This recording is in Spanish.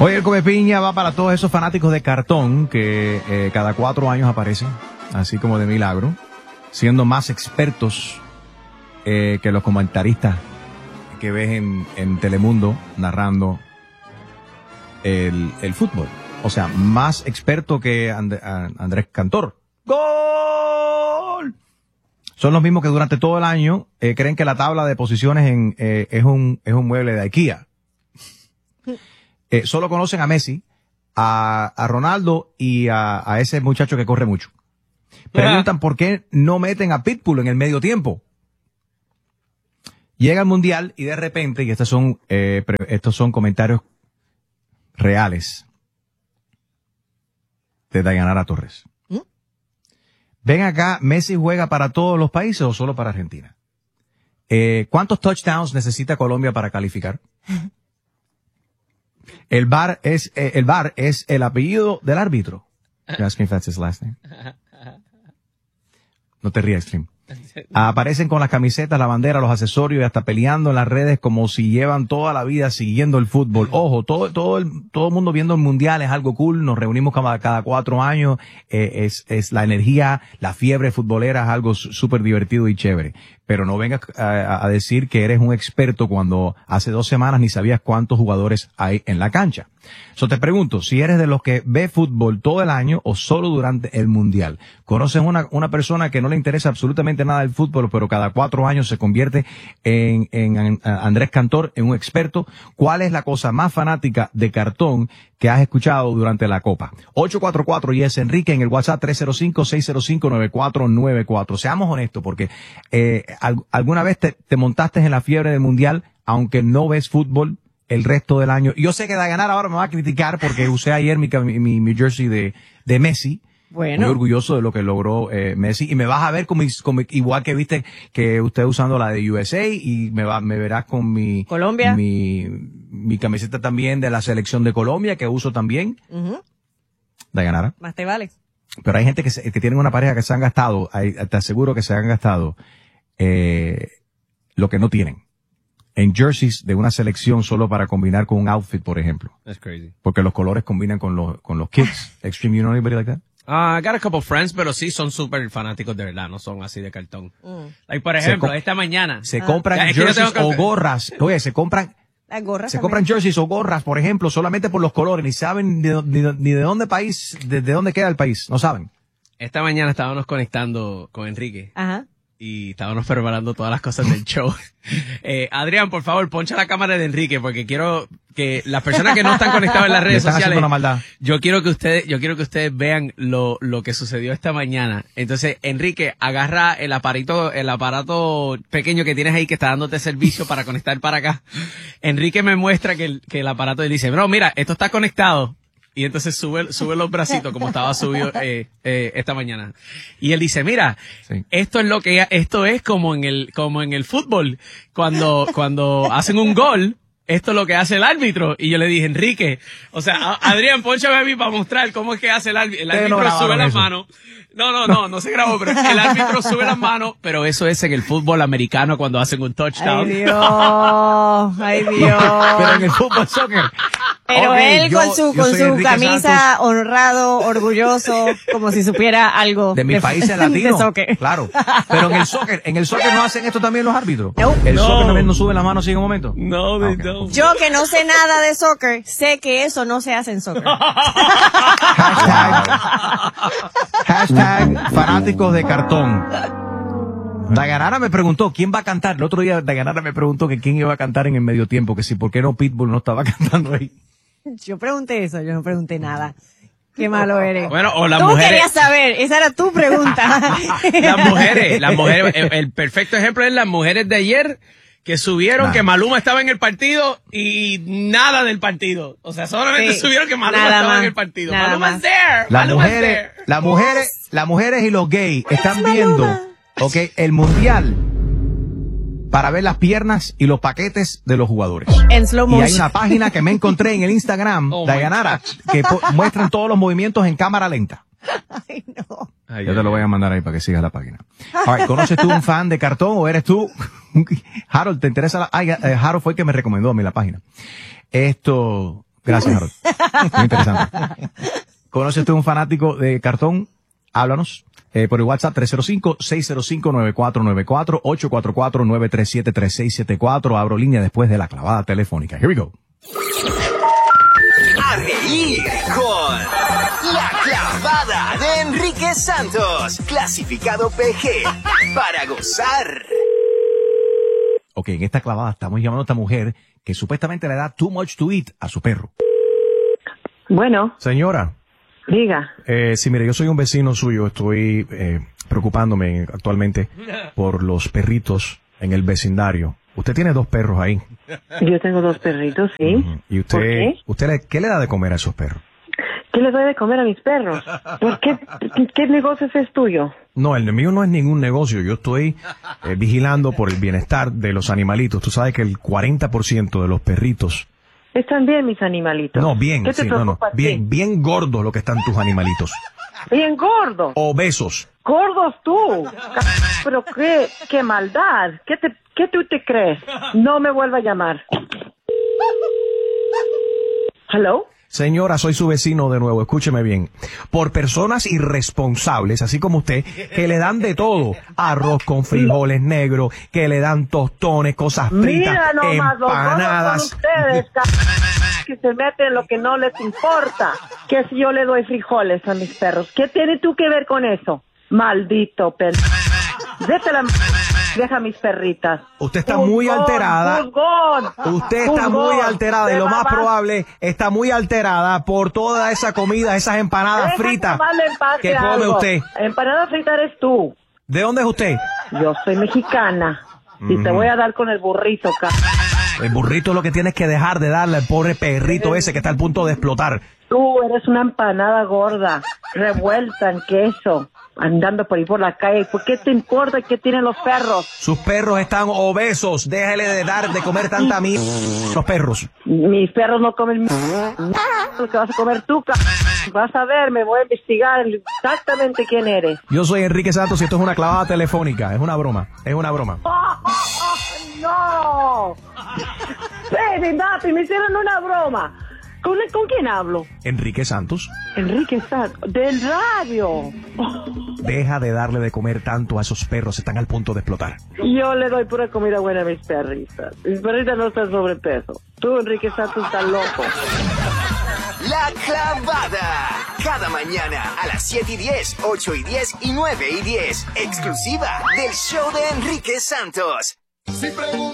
Hoy el Come Piña va para todos esos fanáticos de cartón que cada 4 años aparecen, así como de milagro, siendo más expertos que los comentaristas que ves en Telemundo narrando el fútbol. O sea, más experto que Andrés Cantor. ¡Gol! Son los mismos que durante todo el año creen que la tabla de posiciones es un mueble de IKEA. Solo conocen a Messi, a Ronaldo y a ese muchacho que corre mucho. Preguntan por qué no meten a Pitbull en el medio tiempo. Llega el Mundial y de repente, y estos son comentarios reales de Dayanara Torres. Ven acá, ¿Messi juega para todos los países o solo para Argentina? ¿Cuántos touchdowns necesita Colombia para calificar? El VAR es el apellido del árbitro. You ask me if that's his last name. No te rías, Stream. Aparecen con las camisetas, la bandera, los accesorios y hasta peleando en las redes como si llevan toda la vida siguiendo el fútbol. Ojo, todo el mundo viendo el mundial es algo cool. Nos reunimos cada 4 años. Es la energía, la fiebre futbolera es algo súper divertido y chévere. Pero no vengas a decir que eres un experto cuando hace 2 semanas ni sabías cuántos jugadores hay en la cancha. Te pregunto, si eres de los que ve fútbol todo el año o solo durante el mundial. ¿Conoces una persona que no le interesa absolutamente nada del fútbol, pero cada 4 años se convierte en Andrés Cantor, en un experto? ¿Cuál es la cosa más fanática de cartón que has escuchado durante la Copa? 844 y es Enrique en el WhatsApp 305-605-9494. Seamos honestos, porque alguna vez te montaste en la fiebre del mundial, aunque no ves fútbol el resto del año. Yo sé que Dayanara ahora me va a criticar porque usé ayer mi jersey de Messi. Bueno. Muy orgulloso de lo que logró Messi. Y me vas a ver igual que viste que usted usando la de USA y me verás con mi Colombia. Mi camiseta también de la selección de Colombia que uso también. Dayanara. Más te vale. Pero hay gente que tienen una pareja que se han gastado, te aseguro que se han gastado lo que no tienen. En jerseys de una selección solo para combinar con un outfit, por ejemplo. That's crazy. Porque los colores combinan con los kicks. Extreme, you know anybody like that? I got a couple friends, pero sí son súper fanáticos de verdad, no son así de cartón. Like, por ejemplo, esta mañana. Se compran jerseys o gorras. Oye, se compran jerseys o gorras, por ejemplo, solamente por los colores. Ni saben ni de dónde de dónde queda el país. No saben. Esta mañana estábamos conectando con Enrique. Ajá. Y estábamos preparando todas las cosas del show. Adrián, por favor, poncha la cámara de Enrique, porque quiero que las personas que no están conectadas en las redes sociales, una maldad. yo quiero que ustedes vean lo que sucedió esta mañana. Entonces, Enrique, agarra el aparato pequeño que tienes ahí que está dándote servicio para conectar para acá. Enrique me muestra que el aparato, él dice, bro, mira, esto está conectado. Y entonces sube los bracitos como estaba subido esta mañana. Y él dice, mira, sí, esto es como en el fútbol. Cuando hacen un gol, esto es lo que hace el árbitro. Y yo le dije, Enrique, o sea, Adrián, pónchame a mí para mostrar cómo es que hace el árbitro. El árbitro sube las manos. No se grabó, pero el árbitro sube las manos, pero eso es en el fútbol americano cuando hacen un touchdown. Ay Dios. Pero en el fútbol soccer. Pero él con su camisa Santos, honrado, orgulloso, como si supiera algo de mi país es latino. De soccer. Claro. Pero en el soccer no hacen esto también los árbitros. El soccer también no sube las manos en un momento. No, no. Yo que no sé nada de soccer, sé que eso no se hace en soccer. Hashtag fanáticos de cartón. Dayanara me preguntó quién va a cantar. El otro día Dayanara me preguntó que quién iba a cantar en el medio tiempo, que si por qué no Pitbull no estaba cantando ahí. Yo pregunté eso, yo no pregunté nada. Qué malo eres. Bueno, o las Tú mujeres. querías saber, esa era tu pregunta. Las mujeres, el perfecto ejemplo es las mujeres de ayer que subieron que Maluma estaba en el partido y nada del partido. O sea, solamente subieron que Maluma estaba en el partido. Maluma's there. Las mujeres y los gays están viendo, el mundial para ver las piernas y los paquetes de los jugadores. En slow motion. Y hay una página que me encontré en el Instagram, Dayanara, que muestran todos los movimientos en cámara lenta. Ay, no. Yo te lo voy a mandar ahí para que sigas la página. Right, ¿conoces tú un fan de cartón o eres tú? Harold, ¿te interesa Harold fue el que me recomendó a mí la página. Gracias, Harold. Muy interesante. ¿Conoces tú un fanático de cartón? Háblanos. Por el WhatsApp 305-605-9494, 844-937-3674. Abro línea después de la clavada telefónica. Here we go. A reír con La Clavada de Enrique Santos, clasificado PG, para gozar. Ok, en esta clavada estamos llamando a esta mujer que supuestamente le da too much to eat a su perro. Bueno. Señora. Diga. Sí, mire, yo soy un vecino suyo, estoy preocupándome actualmente por los perritos en el vecindario. Usted tiene 2 perros ahí. Yo tengo 2 perritos, sí. ¿Y usted, ¿Por qué? qué le da de comer a esos perros? ¿Qué les doy de comer a mis perros? ¿Por qué negocio es tuyo? No, el mío no es ningún negocio. Yo estoy vigilando por el bienestar de los animalitos. Tú sabes que el 40% de los perritos... Están bien mis animalitos. No, bien, ¿Qué te preocupa a ti? Bien gordos lo que están tus animalitos. Bien gordos. Obesos. Gordos tú. Pero qué maldad. ¿Qué tú te crees? No me vuelva a llamar. ¿Hello? Señora, soy su vecino de nuevo, escúcheme bien. Por personas irresponsables, así como usted, que le dan de todo. Arroz con frijoles negros, que le dan tostones, cosas fritas, mira nomás, empanadas. Los ustedes, que se meten en lo que no les importa. Que si yo le doy frijoles a mis perros, ¿qué tiene tú que ver con eso? Maldito deja a mis perritas. Usted está muy alterada. Usted está muy alterada y lo más probable está muy alterada por toda esa comida, esas empanadas fritas que come usted. Empanada frita eres tú. ¿De dónde es usted? Yo soy mexicana y te voy a dar con el burrito, El burrito es lo que tienes que dejar de darle al pobre perrito ese que está al punto de explotar. Tú eres una empanada gorda, revuelta en queso, andando por ahí por la calle. ¿Por qué te importa qué tienen los perros? Sus perros están obesos. Déjale de dar de comer tanta mierda los perros. Mis perros no comen lo que vas a comer tú, Vas a ver, me voy a investigar exactamente quién eres. Yo soy Enrique Santos y esto es una clavada telefónica. Es una broma. ¡No! Me hicieron una broma. ¿Con quién hablo? Enrique Santos. Enrique Santos, del radio. Deja de darle de comer tanto a esos perros, están al punto de explotar. Yo le doy pura comida buena a mis perritas. Mis perritas no están sobrepeso. Tú, Enrique Santos, estás loco. La Clavada. Cada mañana a las 7:10, 8:10 y 9:10. Exclusiva del show de Enrique Santos.